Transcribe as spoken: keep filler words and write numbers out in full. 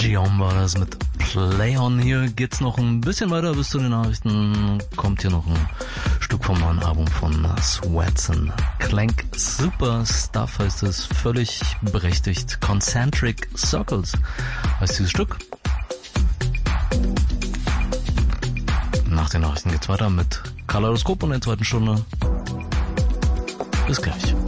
Gion war das mit Play On. Hier geht's noch ein bisschen weiter bis zu den Nachrichten. Kommt hier noch ein Stück vom neuen Album von Sweats and Clank. Super Stuff heißt es, völlig berechtigt. Concentric Circles heißt dieses Stück. Nach den Nachrichten geht's weiter mit Kaleidoskop und der zweiten Stunde. Bis gleich.